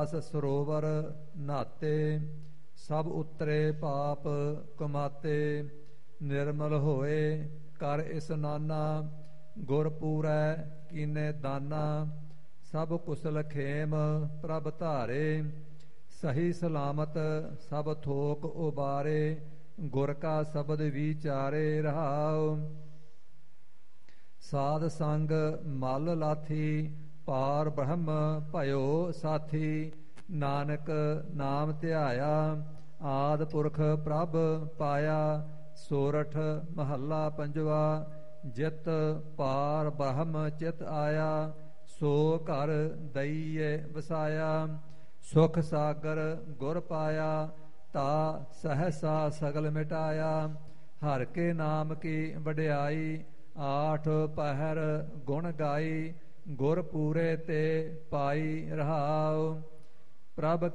ਸਰੋਵਰ ਨਹਾਤੇ, ਸਭ ਉਤਰੇ ਪਾਪ ਕਮਾਤੇ। ਨਿਰਮਲ ਹੋਏ ਕਰ ਇਸਨਾਨਾ, ਗੁਰ ਪੂਰੈ ਕੀਨੇ ਦਾਨਾ। ਸਭ ਕੁਸਲ ਖੇਮ ਪ੍ਰਭ ਧਾਰੇ, ਸਹੀ ਸਲਾਮਤ ਸਭ ਥੋਕ ਉਬਾਰੇ। ਗੁਰ ਕਾ ਸ਼ਬਦ ਵਿਚਾਰੇ ਰਹਾਉ, ਸਾਧ ਸੰਗ ਮਲ ਲਾਥੀ। ਪਾਰ ਬ੍ਰਹਮ ਭਇਓ ਸਾਥੀ, ਨਾਨਕ ਨਾਮ ਧਿਆਇਆ। ਆਦਿ ਪੁਰਖ ਪ੍ਰਭ ਪਾਇਆ, ਸੋਰਠ ਮਹੱਲਾ ਪੰਜਵਾ। ਜਿਤ ਪਾਰ ਬ੍ਰਹਮ ਚਿਤ ਆਇਆ, ਸੋ ਘਰ ਦਈਏ ਵਸਾਇਆ। ਸੁਖ ਸਾਗਰ ਗੁਰ ਪਾਇਆ, ਤਾ ਸਹਸਾ ਸਗਲ ਮਿਟਾਇਆ। ਹਰ ਕੇ ਨਾਮ ਕੀ ਵਡਿਆਈ, ਆਠ ਪਹਿਰ ਗੁਣ ਗਾਈ। ਗੁਰ ਪੂਰੇ ਤੇ ਪਾਈ ਰਹਾਉ, ਪ੍ਰਭ